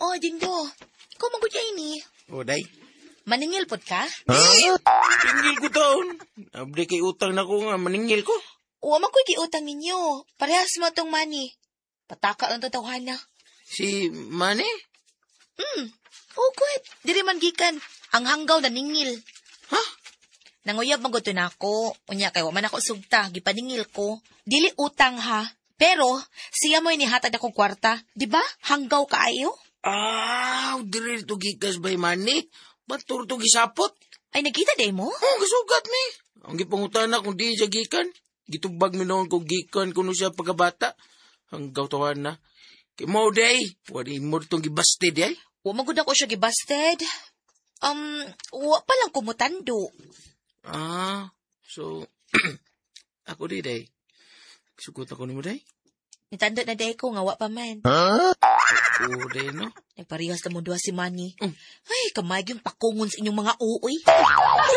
Oh, Dindo. Ikaw magudya ini. O, day. Maningil pod ka? Tingil ko taon. Abdi kay utang na ko nga, maningil ko. Uwa man ko'y giutang ninyo. Parehas mo tong money. Pataka ang tatawhana. Si Mane? Good. Diri man gikan. Ang hanggaw na ningil. Ha? Nanguyab maguto na ako. Unya kay wa man ako sugta. Gipaningil ko. Dili utang ha. Pero, siya mo inihatag akong kwarta. Diba? Hanggaw ka ayo? Diri to gikas by Mane. Batur to gisapot. Ay, nakita day mo? Gasugat ni. Ang gipangutan na kung di siya gikan. Gitubag mi noon kung gikan kuno siya pagkabata. Hanggaw tawan na. Kay mo day. Wadi mo itong gibasted ay. Wa magud ako siya gibasted. Wa pa lang kumutando. So, ako di day. Sugot ako ni mo day. Nitanda na day ko nga wa pa man. Oo day no. Nagparihas na mo duha si Manny. Ay, kamay yung pakungon sa inyong mga uoy.